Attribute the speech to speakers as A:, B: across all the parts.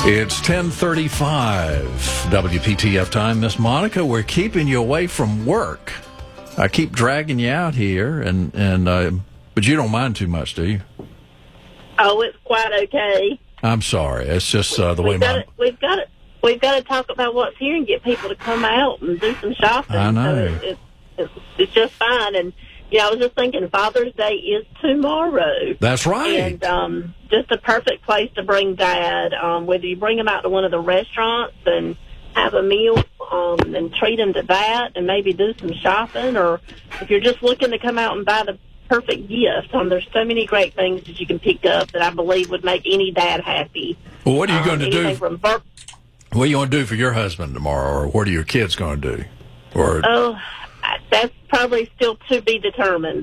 A: It's 10:35 WPTF time. Miss Monica, we're keeping you away from work. I keep dragging you out here, but you don't mind too much, do you?
B: Oh, it's quite okay.
A: I'm sorry. It's just the way
B: we've got to talk about what's here and get people to come out and do some shopping.
A: I know.
B: So it's just fine. And I was just thinking Father's Day is tomorrow.
A: That's right.
B: And just a perfect place to bring Dad. Whether you bring him out to one of the restaurants and have a meal and treat him to that, and maybe do some shopping, or if you're just looking to come out and buy the perfect gift. There's so many great things that you can pick up that I believe would make any dad happy.
A: Well, what are you going to do? What are you going to do for your husband tomorrow, or what are your kids going to do? Or
B: that's probably still to be determined.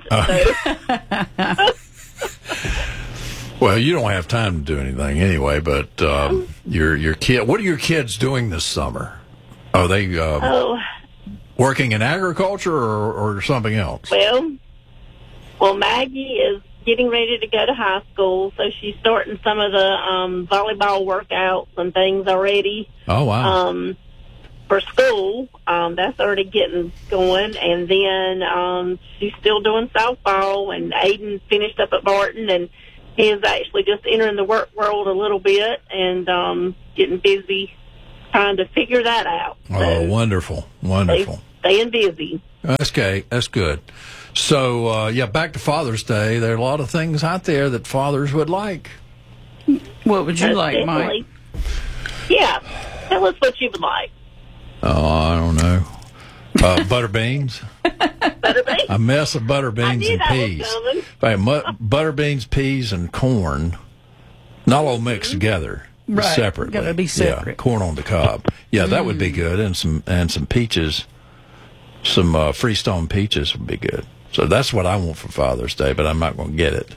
A: Well, you don't have time to do anything anyway. But your kid. What are your kids doing this summer? Are they working in agriculture or something else?
B: Well, Maggie is getting ready to go to high school, so she's starting some of the volleyball workouts and things already.
A: Oh, wow.
B: For school, that's already getting going. And then she's still doing softball, and Aiden finished up at Barton, and he is actually just entering the work world a little bit and getting busy trying to figure that out.
A: Oh, so wonderful.
B: Staying busy.
A: That's okay. That's good. So, back to Father's Day. There are a lot of things out there that fathers would like.
C: What would you like,
B: definitely.
C: Mike?
B: Yeah. Tell us what you would like.
A: Oh, I don't know. Butter beans.
B: Butter beans?
A: A mess of butter beans and peas. Butter beans, peas, and corn, not all mixed together.
C: Right.
A: Separately.
C: Got to be separate.
A: Yeah, corn on the cob. Yeah, that would be good. And some peaches. Some Freestone peaches would be good. So that's what I want for Father's Day, but I'm not going to get it.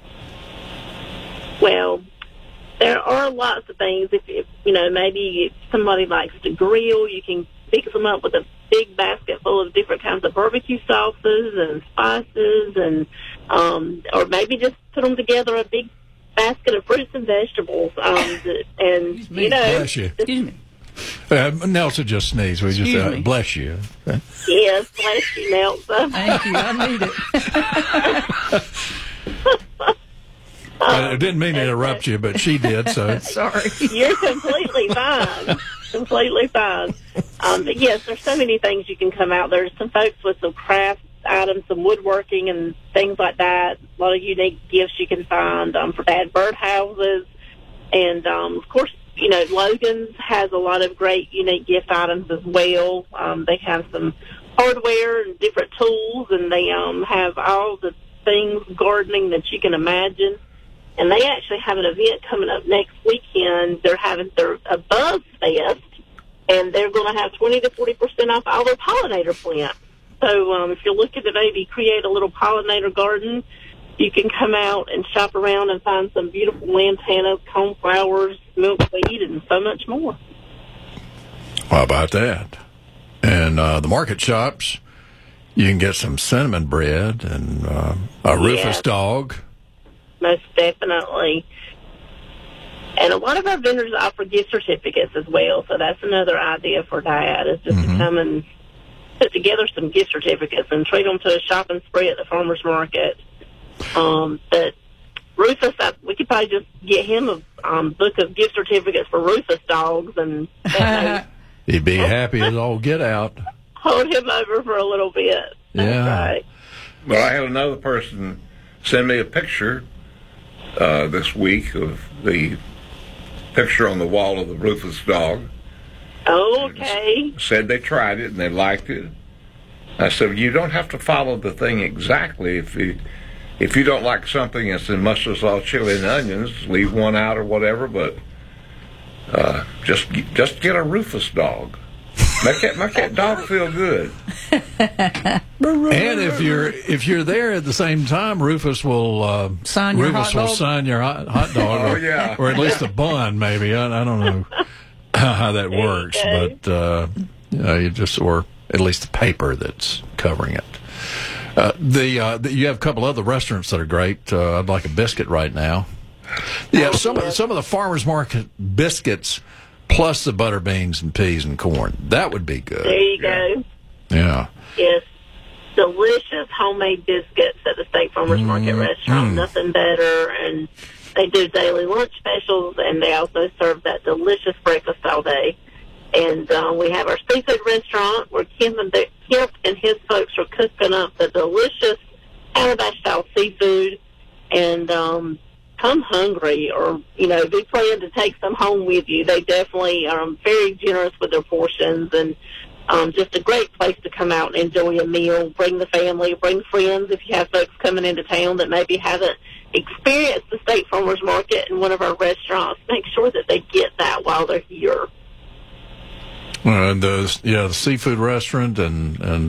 B: Well, there are lots of things. If maybe if somebody likes to grill, you can fix them up with a big basket full of different kinds of barbecue sauces and spices, and or maybe just put them together a big basket of fruits and vegetables.
A: Bless you.
C: Excuse me.
A: Nelson just sneezed. We just bless you.
B: Yes, bless you, Nelson.
C: Thank you. I need it.
A: I didn't mean to interrupt you, but she did. So
C: sorry.
B: You're completely fine. Completely fine. But yes, there's so many things you can come out. There's some folks with some craft items, some woodworking and things like that. A lot of unique gifts you can find for Dad birdhouses, and of course. Logan's has a lot of great, unique gift items as well. They have some hardware and different tools, and they have all the things gardening that you can imagine. And they actually have an event coming up next weekend. They're having a Buzz Fest, and they're going to have 20 to 40% off all their pollinator plants. So if you're looking to maybe create a little pollinator garden, you can come out and shop around and find some beautiful lantana, coneflowers, milkweed, and so much more.
A: How about that? And the market shops, you can get some cinnamon bread and a Rufus dog.
B: Most definitely. And a lot of our vendors offer gift certificates as well, so that's another idea for Dad, is just to come and put together some gift certificates and treat them to a shopping spree at the farmer's market. But Rufus, we could probably just get him a book of gift certificates for Rufus dogs, and
A: he'd be happy as all get out.
B: Hold him over for a little bit. That's right.
D: Well, I had another person send me a picture this week of the picture on the wall of the Rufus dog.
B: Okay.
D: Said they tried it and they liked it. I said, you don't have to follow the thing exactly. If you don't like something that's in mustard sauce, chili, and onions, leave one out or whatever. But just get a Rufus dog. Make that dog feel good.
A: And if you're there at the same time, Rufus will sign your hot dog, or at least a bun, maybe. I don't know how that works, but you just, or at least the paper that's covering it. You have a couple other restaurants that are great. I'd like a biscuit right now. Yeah, some of the farmers market biscuits plus the butter beans and peas and corn. That would be good.
B: There you go.
A: Yeah.
B: Yes. Delicious homemade biscuits at the State Farmers Market restaurant. Nothing better. And they do daily lunch specials, and they also serve that delicious breakfast all day. And we have our seafood restaurant where Kemp and his folks are cooking up the delicious Calabash-style seafood. And come hungry, or, be planning to take some home with you. They definitely are very generous with their portions, and just a great place to come out and enjoy a meal. Bring the family, bring friends if you have folks coming into town that maybe haven't experienced the State Farmers Market in one of our restaurants. Make sure that they get that while they're here.
A: The seafood restaurant, and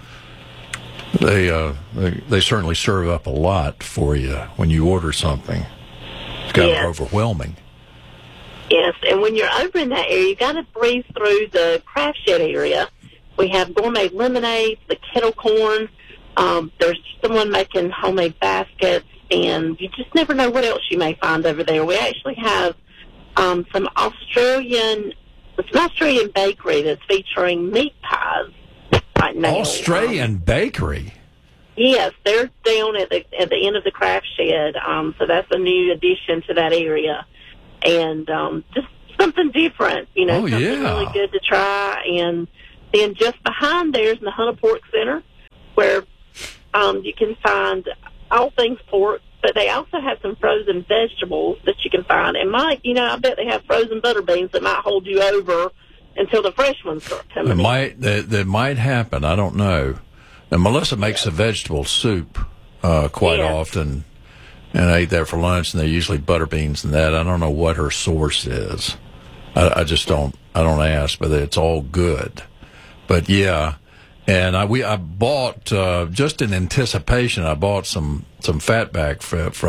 A: they certainly serve up a lot for you when you order something. It's kind of overwhelming.
B: Yes, and when you're over in that area, you got to breeze through the craft shed area. We have gourmet lemonades, the kettle corn. There's someone making homemade baskets, and you just never know what else you may find over there. We actually have some Australian bakery that's featuring meat pies right now.
A: Australian bakery?
B: Yes, they're down at the end of the craft shed. So that's a new addition to that area. And just something different, something really good to try. And then just behind there's the Hunter Pork Center, where you can find all things pork, but they also have some frozen vegetables that you can find. And Mike, I bet they have frozen butter beans that might hold you over until the fresh ones start coming in.
A: That might happen. I don't know. And Melissa makes a vegetable soup quite often. And I ate that for lunch, and they're usually butter beans and that. I don't know what her source is. I just don't ask, but it's all good. But yeah, and I bought just in anticipation. I bought some fatback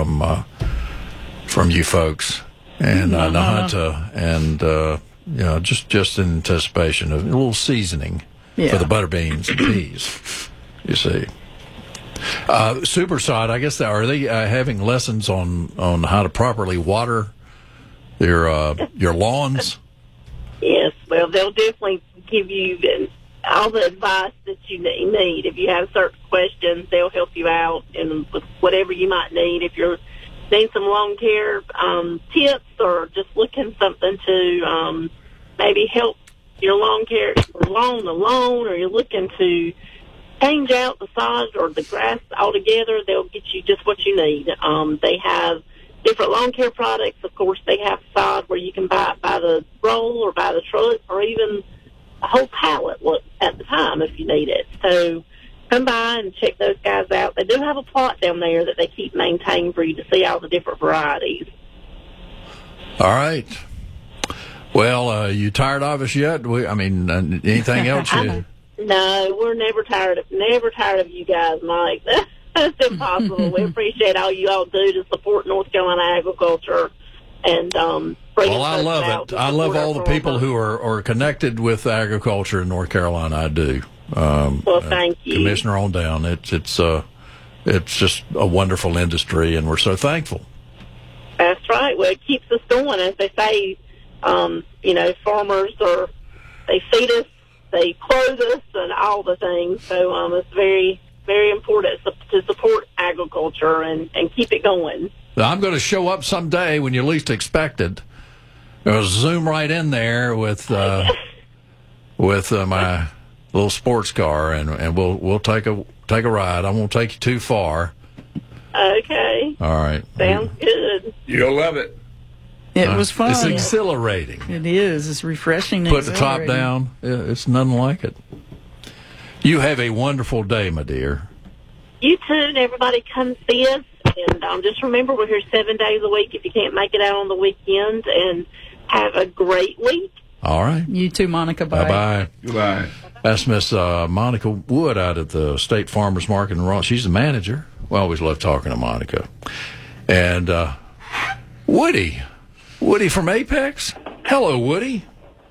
A: from you folks and Nahanta, and just in anticipation of a little seasoning for the butter beans and peas. You see. Superside, I guess, are they having lessons on how to properly water your lawns?
B: Yes, well, they'll definitely give you all the advice that you need. If you have certain questions, they'll help you out and with whatever you might need. If you're needing some lawn care tips, or just looking something to maybe help your lawn care along the lawn, or you're looking to change out the sod or the grass altogether, they'll get you just what you need. They have different lawn care products. Of course, they have sod where you can buy it by the roll or by the truck, or even a whole pallet at the time if you need it. So come by and check those guys out. They do have a plot down there that they keep maintained for you to see all the different varieties. All
A: right. Well, you tired of us yet? Anything else?
B: No, we're never tired of you guys, Mike. That's impossible. We appreciate all you all do to support North Carolina agriculture, and
A: I love it. I love all the people who are connected with agriculture in North Carolina. I do.
B: Well, thank you,
A: Commissioner on down. It's just a wonderful industry, and we're so thankful.
B: That's right. Well, it keeps us going, as they say. Farmers they feed us, they clothe us, and all the things. So it's very, very important to support agriculture and keep it going.
A: I'm going to show up someday when you least expect it. I'll zoom right in there with my little sports car, and we'll take a ride. I won't take you too far.
B: Okay.
A: All right.
B: Sounds good.
D: You'll love it.
C: It was fun.
A: It's exhilarating.
C: It is. It's refreshing.
A: Put the top down. It's nothing like it. You have a wonderful day, my dear.
B: You too, and everybody come see us. And just remember, we're here 7 days a week if you can't make it out on the weekend. And have a great week.
A: All right.
C: You too, Monica. Bye.
A: Bye-bye.
D: Goodbye.
A: That's Miss Monica Wood out at the State Farmers Market in Ross. She's the manager. We always love talking to Monica. And Woody from Apex. Hello, Woody.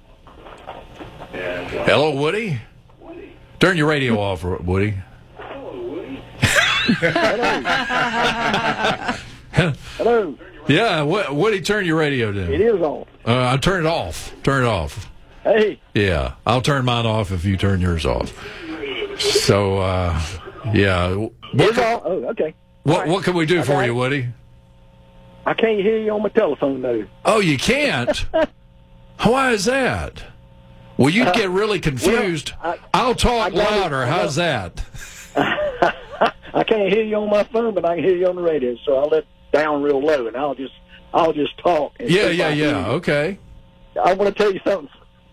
A: Hello, Woody. Turn your radio off, Woody.
E: Hello. Hello.
A: Yeah, Woody, turn your radio down.
E: It is on.
A: I turn it off. Turn it off.
E: Hey.
A: Yeah, I'll turn mine off if you turn yours off. So, yeah.
E: It's on. Oh, okay.
A: What can we do for you, Woody?
E: I can't hear you on my telephone, though.
A: Oh, you can't? Why is that? Well, you'd get really confused. Well, I'll talk louder. How's that?
E: I can't hear you on my phone, but I can hear you on the radio, so I'll let it down real low, and I'll just talk.
A: Yeah. Okay.
E: I want to tell you something.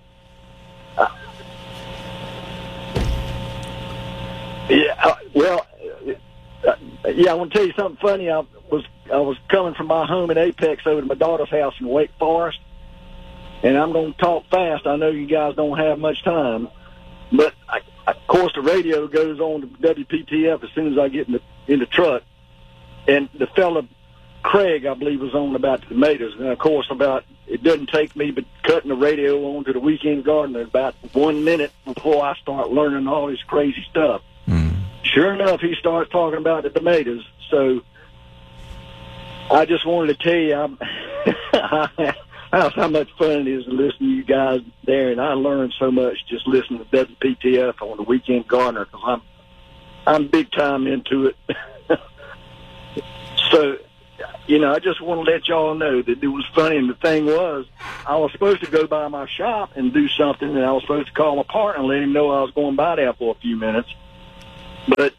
E: I want to tell you something funny. I was coming from my home in Apex over to my daughter's house in Wake Forest, and I'm going to talk fast. I know you guys don't have much time, but of course the radio goes on to WPTF as soon as I get in the truck, and the fella Craig, I believe, was on about the tomatoes, and of course it doesn't take me but cutting the radio on to the Weekend Gardener about 1 minute before I start learning all this crazy stuff. Sure enough, he starts talking about the tomatoes. So I just wanted to tell you how much fun it is to listen to you guys there, and I learned so much just listening to WPTF on the Weekend Gardener because I'm big time into it. So, I just want to let y'all know that it was funny, and the thing was, I was supposed to go by my shop and do something, and I was supposed to call my partner and let him know I was going by there for a few minutes. But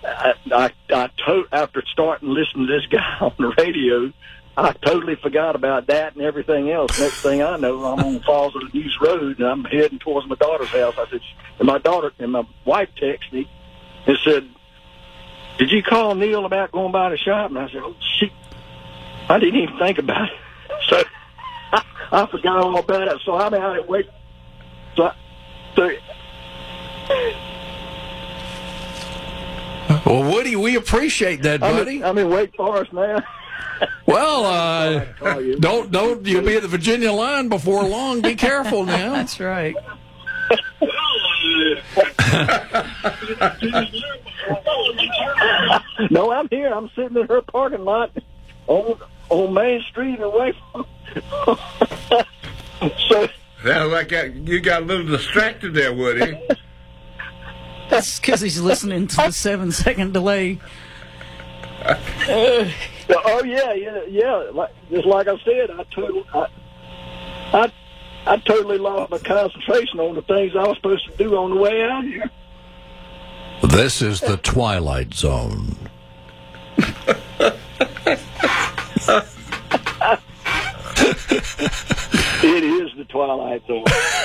E: after starting listening to this guy on the radio, I totally forgot about that and everything else. Next thing I know, I'm on Falls of the News Road, and I'm heading towards my daughter's house. I said, and my wife texted me and said, "Did you call Neil about going by the shop?" And I said, "Oh, shit, I didn't even think about it." So I forgot all about it. So I'm out at Wake.
A: Well, Woody, we appreciate that, buddy.
E: I'm in Wake Forest now.
A: Well, don't you'll be at the Virginia line before long. Be careful now.
C: That's right.
E: No, I'm here. I'm sitting in her parking lot on Main Street in Wake Forest. So
D: sounds like you got a little distracted there, Woody.
C: That's because he's listening to the 7-second delay.
E: Oh yeah. Just like I said, I totally lost my concentration on the things I was supposed to do on the way out here.
A: This is the Twilight Zone.
E: It is the Twilight Zone.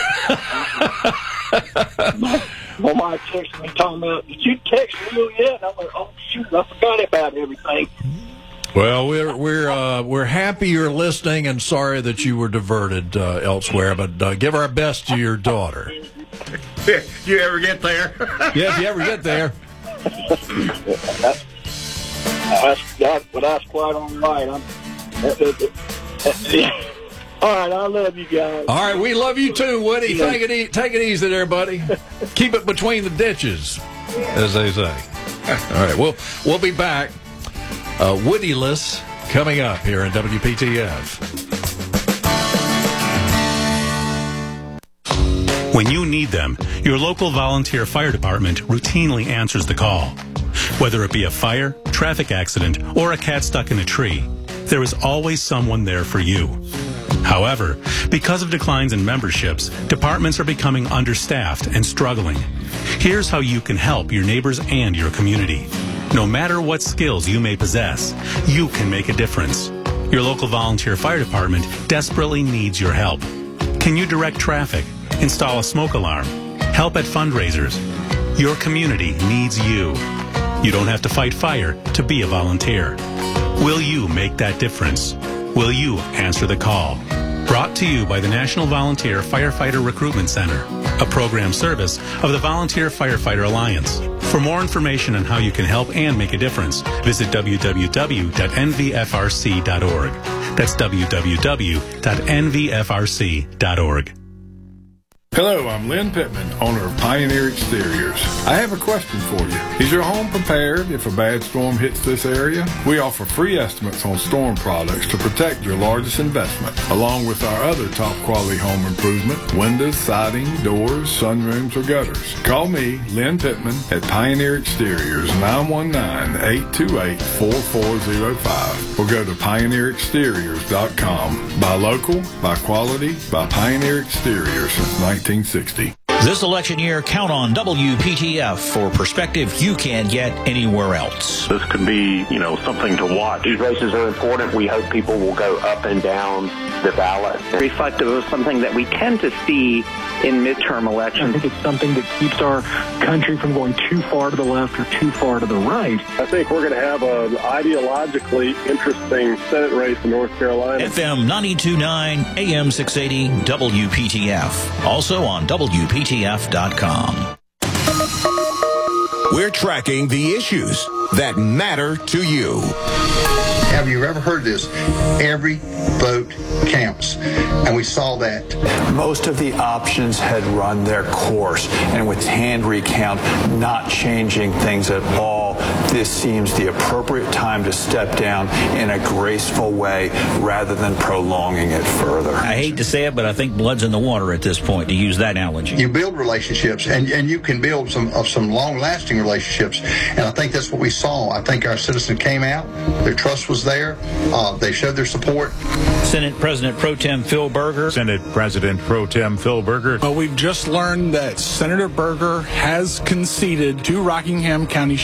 E: My wife texted me talking about, "Did you text Neil yet?" And I'm like, "Oh shoot, I forgot about everything."
A: Well, we're happy you're listening and sorry that you were diverted elsewhere, but give our best to your daughter.
D: You ever get there?
A: Yeah, if you ever get there.
E: That's quite all right. All right, I love you guys.
A: All right, we love you too, Woody. Take it easy there, buddy. Keep it between the ditches, as they say. All right, we'll be back. Woodyless coming up here in WPTF.
F: When you need them, your local volunteer fire department routinely answers the call. Whether it be a fire, traffic accident, or a cat stuck in a tree, there is always someone there for you. However, because of declines in memberships, departments are becoming understaffed and struggling. Here's how you can help your neighbors and your community. No matter what skills you may possess, you can make a difference. Your local volunteer fire department desperately needs your help. Can you direct traffic, install a smoke alarm, help at fundraisers? Your community needs you. You don't have to fight fire to be a volunteer. Will you make that difference? Will you answer the call? Brought to you by the National Volunteer Firefighter Recruitment Center, a program service of the Volunteer Firefighter Alliance. For more information on how you can help and make a difference, visit www.nvfrc.org. That's www.nvfrc.org.
G: Hello, I'm Lynn Pittman, owner of Pioneer Exteriors. I have a question for you. Is your home prepared if a bad storm hits this area? We offer free estimates on storm products to protect your largest investment, along with our other top quality home improvement, windows, siding, doors, sunrooms, or gutters. Call me, Lynn Pittman, at Pioneer Exteriors, 919-828-4405, or go to pioneerexteriors.com. Buy local, buy quality, buy Pioneer Exteriors since 1960.
H: This election year, count on WPTF for perspective you can't get anywhere else.
I: This could be, something to watch. These races are important. We hope people will go up and down the ballot.
J: Reflective of something that we tend to see in midterm elections.
K: I think it's something that keeps our country from going too far to the left or too far to the right.
L: I think we're going to have an ideologically interesting Senate race in North Carolina.
H: FM 92.9, AM 680, WPTF. Also on WPTF.com.
M: We're tracking the issues that matter to you.
N: Have you ever heard this? Every vote counts. And we saw that.
O: Most of the options had run their course. And with hand recount not changing things at all, this seems the appropriate time to step down in a graceful way rather than prolonging it further.
H: I hate to say it, but I think blood's in the water at this point, to use that analogy.
N: You build relationships, and you can build some long-lasting relationships. And I think that's what we saw. I think our citizens came out. Their trust was there. They showed their support.
H: Senate President Pro Tem Phil Berger.
P: Senate President Pro Tem Phil Berger.
Q: Well, we've just learned that Senator Berger has conceded to Rockingham County